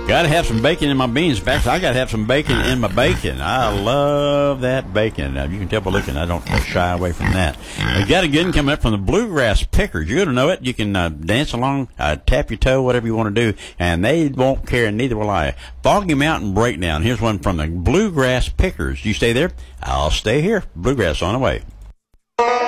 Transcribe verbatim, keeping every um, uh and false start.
Gotta have some bacon in my beans. In fact, I gotta have some bacon in my bacon. I love that bacon. Now, you can tell by looking, I don't shy away from that. We got a good one coming up from the Bluegrass Pickers. You're gonna know it. You can uh, dance along, uh, tap your toe, whatever you want to do, and they won't care, and neither will I. Foggy Mountain Breakdown. Here's one from the Bluegrass Pickers. You stay there, I'll stay here. Bluegrass on the way.